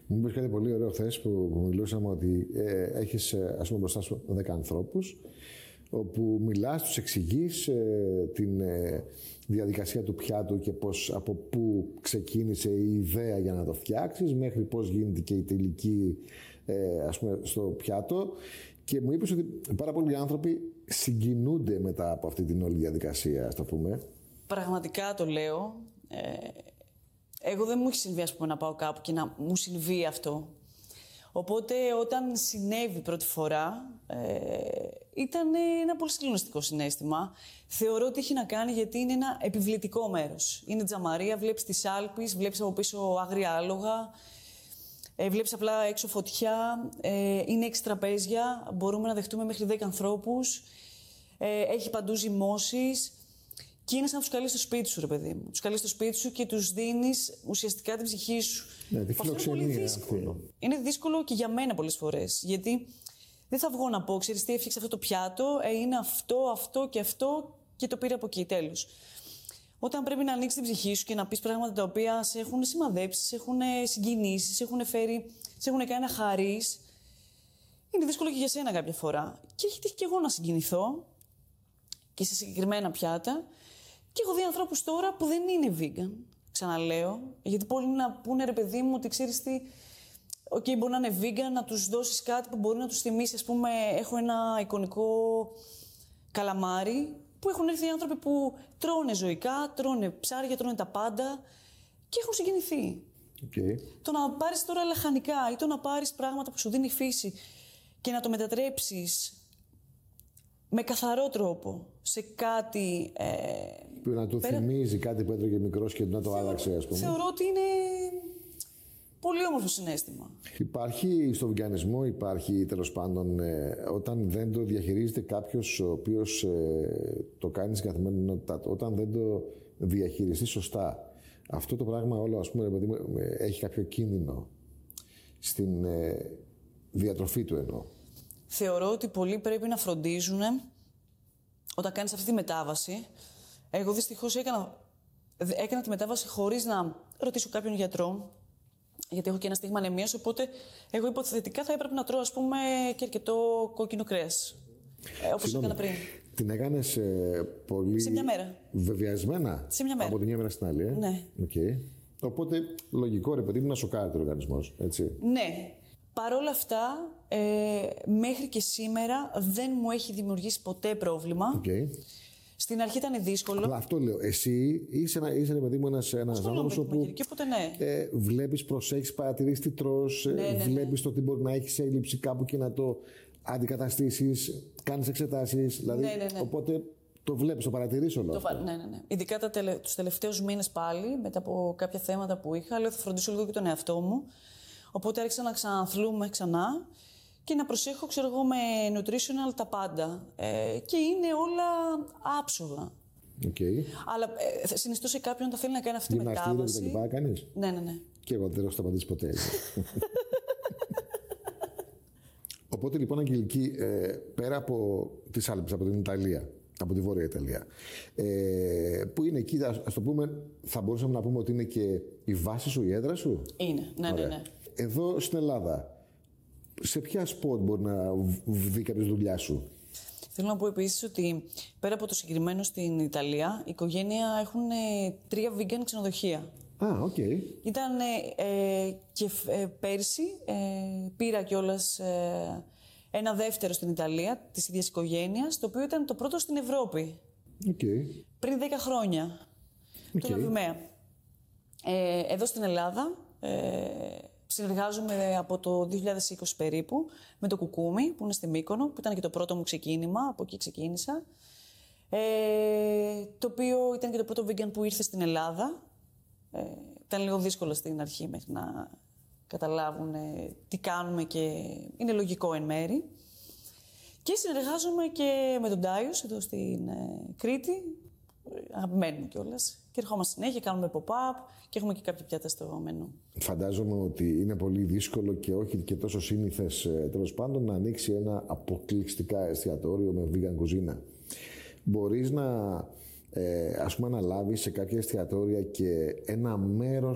Μου είπες κάτι πολύ ωραίο χθες που μιλούσαμε ότι έχεις ας πούμε μπροστά σου 10 ανθρώπους, όπου μιλάς, τους εξηγείς την διαδικασία του πιάτου και πώς, από πού ξεκίνησε η ιδέα για να το φτιάξεις μέχρι πώς γίνεται και η τελική ας πούμε στο πιάτο, και μου είπες ότι πάρα πολλοί άνθρωποι συγκινούνται μετά από αυτή την όλη διαδικασία, ας το πούμε. Πραγματικά το λέω. Εγώ δεν μου έχει συμβεί, ας πούμε, να πάω κάπου και να μου συμβεί αυτό. Οπότε όταν συνέβη πρώτη φορά, ήταν ένα πολύ συγκλονιστικό συναίσθημα. Θεωρώ ότι έχει να κάνει γιατί είναι ένα επιβλητικό μέρος. Είναι τζαμαρία, βλέπεις τις Άλπεις, βλέπεις από πίσω άγρια άλογα, βλέπεις απλά έξω φωτιά, είναι 6 τραπέζια, μπορούμε να δεχτούμε μέχρι 10 ανθρώπους, έχει παντού ζυμώσεις. Και είναι σαν να τους καλείς στο σπίτι σου, ρε παιδί μου. Τους καλείς στο σπίτι σου και τους δίνεις ουσιαστικά την ψυχή σου. Ναι, τη φιλοξενία. Είναι πολύ δύσκολο. Είναι δύσκολο και για μένα πολλές φορές. Γιατί δεν θα βγω να πω, ξέρεις τι, έφτιαξε αυτό το πιάτο, είναι αυτό και το πήρε από εκεί, τέλος. Όταν πρέπει να ανοίξεις την ψυχή σου και να πεις πράγματα τα οποία σε έχουν σημαδέψει, σε έχουν συγκινήσει, σε έχουν κάνει να χαρείς, είναι δύσκολο και για σένα κάποια φορά. Και έχει τύχει και εγώ να συγκινηθώ και σε συγκεκριμένα πιάτα. Και έχω δει ανθρώπους τώρα που δεν είναι vegan, ξαναλέω. Γιατί πολλοί να πούνε, ρε παιδί μου, ότι ξέρεις τι, μπορεί να είναι vegan, να τους δώσεις κάτι που μπορεί να τους θυμίσει. Ας πούμε, έχω ένα εικονικό καλαμάρι, που έχουν έρθει οι άνθρωποι που τρώνε ζωικά, τρώνε ψάρια, τρώνε τα πάντα και έχουν συγκινηθεί. Okay. Το να πάρεις τώρα λαχανικά ή το να πάρεις πράγματα που σου δίνει η φύση και να το μετατρέψεις με καθαρό τρόπο σε κάτι. Που να του θυμίζει κάτι που έτρωγε μικρός και να το άλλαξε, ας πούμε. Θεωρώ ότι είναι πολύ όμορφο συναίσθημα. Υπάρχει στο βιγκανισμό, υπάρχει τέλος πάντων, όταν δεν το διαχειρίζεται κάποιος ο οποίος το κάνει στην καθημερινότητά του, όταν δεν το διαχειριστεί σωστά, αυτό το πράγμα όλο, ας πούμε, έχει κάποιο κίνδυνο στην διατροφή του εννοώ. Θεωρώ ότι πολλοί πρέπει να φροντίζουν όταν κάνεις αυτή τη μετάβαση. Εγώ δυστυχώς έκανα τη μετάβαση χωρίς να ρωτήσω κάποιον γιατρό, γιατί έχω και ένα στίγμα ανεμίας, οπότε εγώ υποθετικά θα έπρεπε να τρώω, ας πούμε, και αρκετό κόκκινο κρέας. Όπως έκανα πριν. Την έκανες πολύ. Σε μια μέρα. Βεβαιασμένα. Σε μια μέρα. Από τη μια μέρα στην άλλη. Ναι. Okay. Οπότε λογικό, ρε παιδί μου, να σοκάρεται ο οργανισμός. Έτσι. Ναι. Παρ' όλα αυτά, μέχρι και σήμερα δεν μου έχει δημιουργήσει ποτέ πρόβλημα. Okay. Στην αρχή ήταν δύσκολο. Αλλά αυτό λέω. Εσύ είσαι ρε παιδί μου ένας άνθρωπος όπου βλέπεις, προσέχεις, παρατηρείς τι τρως, βλέπεις το τι μπορεί να έχεις έλλειψη κάπου και να το αντικαταστήσεις, κάνεις εξετάσεις. Δηλαδή, οπότε το βλέπεις, το παρατηρείς όλο αυτό. Ναι. Ειδικά τους τελευταίους μήνες πάλι, μετά από κάποια θέματα που είχα, λέω θα φροντίσω λίγο και τον εαυτό μου. Οπότε άρχισα να ξαναθλούμε ξανά και να προσέχω, ξέρω εγώ, με nutritional τα πάντα. Και είναι όλα άψογα. Okay. Αλλά συνιστώ σε κάποιον όταν θέλει να κάνει αυτή τη μετάβαση. Και τα κάνεις. Ναι. Και εγώ δεν έχω σταματήσει ποτέ. Οπότε λοιπόν, Αγγελική, πέρα από τις Άλπες, από την Ιταλία, από τη Βόρεια Ιταλία, που είναι εκεί, ας το πούμε, θα μπορούσαμε να πούμε ότι είναι και η βάση σου, η έδρα σου. Είναι, ναι. Εδώ στην Ελλάδα, σε ποια σποτ μπορεί να δει κάποιος δουλειά σου? Θέλω να πω επίσης ότι πέρα από το συγκεκριμένο στην Ιταλία, η οικογένεια έχουν 3 vegan ξενοδοχεία. Οκ. Ήταν και πέρσι πήρα κιόλας ένα δεύτερο στην Ιταλία, της ίδιας οικογένειας, το οποίο ήταν το πρώτο στην Ευρώπη. Πριν 10 χρόνια. Το Ναβημαία. Εδώ στην Ελλάδα συνεργάζομαι από το 2020 περίπου με το Κουκούμι, που είναι στη Μύκονο, που ήταν και το πρώτο μου ξεκίνημα, από εκεί ξεκίνησα. Το οποίο ήταν και το πρώτο vegan που ήρθε στην Ελλάδα. Ήταν λίγο δύσκολο στην αρχή μέχρι να καταλάβουν τι κάνουμε και είναι λογικό εν μέρη. Και συνεργάζομαι και με τον Τάιος εδώ στην Κρήτη, αγαπημένη μου κιόλας. Και ερχόμαστε συνέχεια, κάνουμε pop-up και έχουμε και κάποια πιάτα στο μενού. Φαντάζομαι ότι είναι πολύ δύσκολο και όχι και τόσο σύνηθες, τέλος πάντων, να ανοίξει ένα αποκλειστικά εστιατόριο με vegan κουζίνα. Μπορείς να, ας πούμε, αναλάβεις σε κάποια εστιατόρια και ένα μέρος